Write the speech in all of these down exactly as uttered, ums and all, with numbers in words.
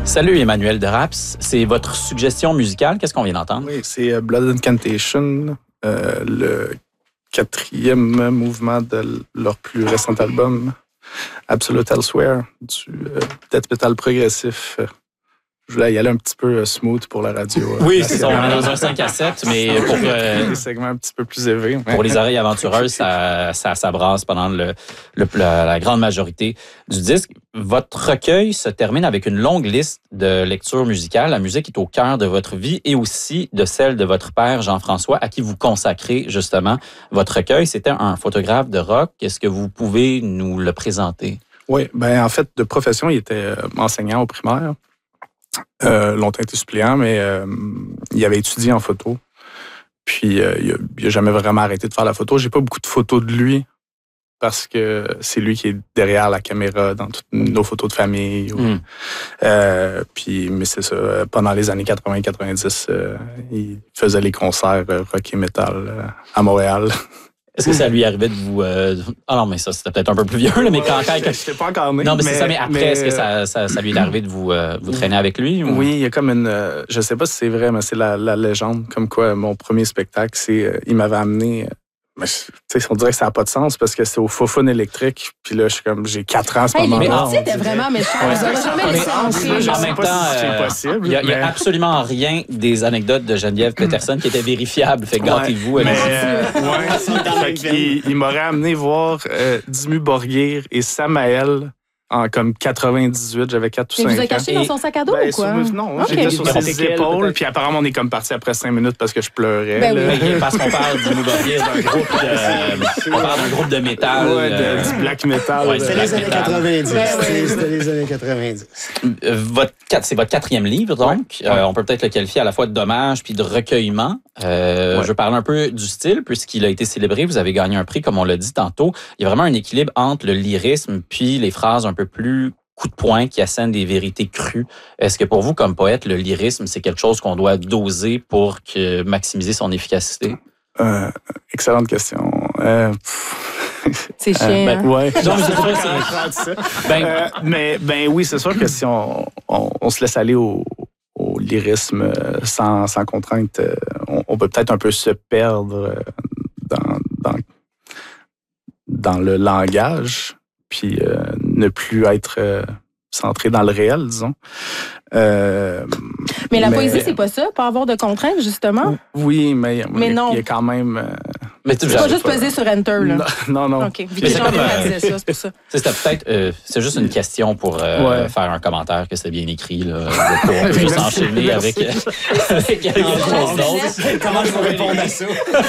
Salut Emmanuel Deraps, c'est votre suggestion musicale. Qu'est-ce qu'on vient d'entendre? Oui, c'est Blood Incantation, euh, le quatrième mouvement de leur plus récent album, Absolute Elsewhere, du euh, death metal progressif. Je voulais y aller un petit peu smooth pour la radio. Oui, c'est ça. On est dans un cinq à sept, mais pour euh, des segments un petit peu plus élevés. Pour les oreilles aventureuses, ça, ça, ça brasse pendant le, le, la, la grande majorité du disque. Votre recueil se termine avec une longue liste de lectures musicales. La musique est au cœur de votre vie et aussi de celle de votre père, Jean-François, à qui vous consacrez justement votre recueil. C'était un photographe de rock. Est-ce que vous pouvez nous le présenter? Oui, ben en fait, de profession, il était enseignant au primaire. Euh, longtemps été suppléant, mais euh, il avait étudié en photo. Puis, euh, il n'a jamais vraiment arrêté de faire la photo. J'ai pas beaucoup de photos de lui parce que c'est lui qui est derrière la caméra dans toutes nos photos de famille. Ou, mm. euh, puis, mais c'est ça, pendant les années quatre-vingts quatre-vingt-dix, euh, il faisait les concerts euh, rock et metal euh, à Montréal. Est-ce que ça lui arrivait de vous... Euh... Ah non, mais ça, c'était peut-être un peu plus vieux, là, mais quand... quand... Je n'étais pas encore né. Non, mais, mais c'est ça, mais après, mais... est-ce que ça, ça, ça lui est arrivé de vous, euh, vous traîner avec lui? Ou... Oui, il y a comme une... Euh, je sais pas si c'est vrai, mais c'est la, la légende. Comme quoi, mon premier spectacle, c'est... Euh, il m'avait amené... Euh, mais, on dirait que ça n'a pas de sens parce que c'est au Fofone électrique. Puis là, je suis comme, j'ai quatre ans à ce hey, moment-là. Mais tu sais, vraiment méchant. Ouais. Vous n'aurez jamais laissé entrer. En même temps, si c'est possible. Il n'y a, a absolument rien des anecdotes de Geneviève Peterson qui étaient vérifiables. Fait gâtez-vous. Ouais, mais, euh, ouais, il, il m'aurait amené voir euh, Dimmu Borgir et Samael en comme quatre-vingt-dix-huit, j'avais quatre ou cinq ans. Il vous a caché dans son sac à dos ben, ou quoi? Sur, non, okay. j'étais sur ses épaules, puis apparemment, on est comme parti après cinq minutes parce que je pleurais. Ben oui. Parce qu'on parle du Dimmu d'un groupe de... On parle d'un groupe de métal. Ouais, de, du black metal. Ouais, c'était les années quatre-vingt-dix. Ben oui. C'était les années quatre-vingt-dix. Votre, c'est votre quatrième livre, donc. Ouais. Euh, on peut peut-être le qualifier à la fois d'hommage puis de recueillement. Euh, ouais. Je veux parler un peu du style, puisqu'il a été célébré. Vous avez gagné un prix, comme on l'a dit tantôt. Il y a vraiment un équilibre entre le lyrisme puis les phrases un peu plus coup de poing qui assènent des vérités crues. Est-ce que pour vous, comme poète, le lyrisme, c'est quelque chose qu'on doit doser pour que, maximiser son efficacité? Euh, excellente question. Euh, c'est chiant. Euh, ben, ouais. Non, mais c'est ben, euh, mais ben oui, c'est sûr que si on, on, on se laisse aller au, au lyrisme sans, sans contrainte, on, on peut peut-être un peu se perdre dans, dans, dans le langage, puis euh, ne plus être euh, centré dans le réel, disons. Euh, mais la mais, poésie, c'est pas ça, pas avoir de contraintes, justement? Oui, mais, mais il, non. il y a quand même... Euh, mais tu vas juste peser sur Enter, là. Non, non. OK. Vu que j'en ai ça, c'est pour ça. C'était peut-être... Euh, c'est juste une question pour euh, ouais. faire un commentaire que c'est bien écrit, là. Pour juste enchaîner avec, avec quelque chose d'autre. Comment je peux répondre à ça?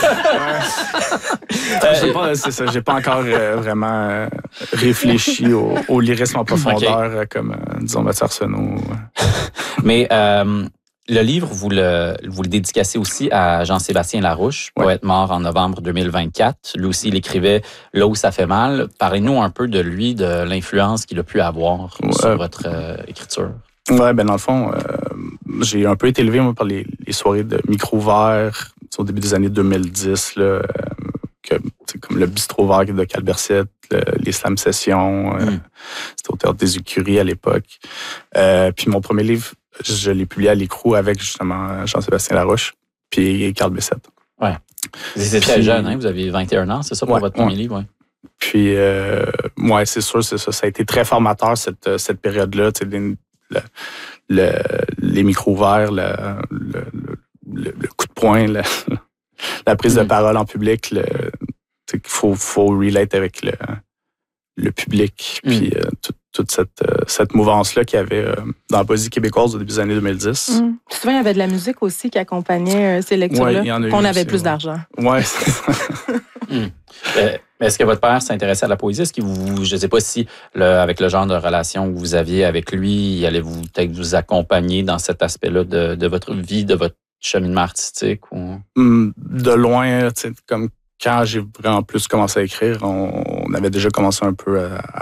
euh, pas, c'est ça. J'ai pas encore euh, vraiment euh, réfléchi au, au lyrisme en profondeur, okay. comme, euh, disons, Mathieu Arsenault. Mais... Euh, Le livre, vous le, vous le dédicacez aussi à Jean-Sébastien Larouche, poète ouais. mort en novembre deux mille vingt-quatre. Lui aussi, il écrivait « Là où ça fait mal ». Parlez-nous un peu de lui, de l'influence qu'il a pu avoir ouais. sur votre euh, écriture. Oui, ben dans le fond, euh, j'ai un peu été élevé moi, par les, les soirées de micro vert au début des années deux mille dix, là, euh, que, comme le bistrot vert de Calbercet, le, les slam sessions. Euh, mm. C'était au Théâtre des Écuries à l'époque. Euh, puis mon premier livre, je l'ai publié à l'écrou avec justement Jean-Sébastien Larouche puis Carl Bessette. Ouais. Vous étiez très jeune, hein? Vous avez vingt et un ans, c'est ça pour ouais, votre premier ouais. livre? Ouais. Puis, euh, ouais, c'est sûr, c'est ça. Ça a été très formateur, cette, cette période-là. Tu sais, le, le, les micros verts, le, le, le, le coup de poing, le, la prise mmh. de parole en public. Le, qu'il faut, faut relate avec le, le public. Mmh. Puis, euh, tout, toute cette, euh, cette mouvance-là qu'il y avait euh, dans la poésie québécoise au début des années deux mille dix. Mmh. Souvent, il y avait de la musique aussi qui accompagnait euh, ces lectures-là, ouais, qu'on avait aussi, plus ouais. d'argent. Oui, c'est ça. mmh. euh, Est-ce que votre père s'intéressait à la poésie? Est-ce que vous, je ne sais pas si, le, avec le genre de relation que vous aviez avec lui, allez-vous peut-être vous accompagner dans cet aspect-là de, de votre vie, de votre cheminement artistique? Ou... Mmh, de loin, comme quand j'ai vraiment plus commencé à écrire, on, on avait déjà commencé un peu à